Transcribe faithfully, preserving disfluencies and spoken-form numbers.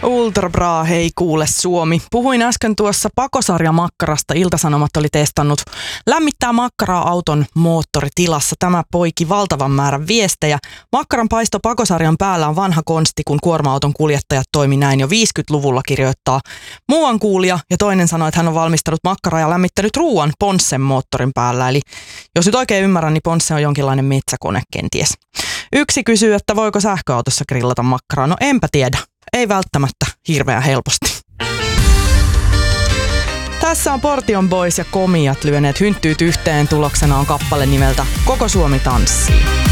Ultra bra, hei kuule Suomi. Puhuin äsken tuossa pakosarjamakkarasta. Ilta-Sanomat oli testannut lämmittää makkaraa auton moottoritilassa. Tämä poiki valtavan määrän viestejä. Makkaran paisto pakosarjan päällä on vanha konsti, kun kuorma-auton kuljettajat toimi näin jo viisikymmentäluvulla, kirjoittaa muuan kuulija. Ja toinen sanoi, että hän on valmistanut makkaraa ja lämmittänyt ruuan Ponssen moottorin päällä. Eli jos nyt oikein ymmärrän, niin Ponsse on jonkinlainen metsäkone kenties. Yksi kysyy, että voiko sähköautossa grillata makkaraa. No enpä tiedä. Ei välttämättä hirveän helposti. Tässä on Portion Boys ja Komiat lyöneet hynttyyt yhteen. Tuloksena on kappale nimeltä Koko Suomi tanssii.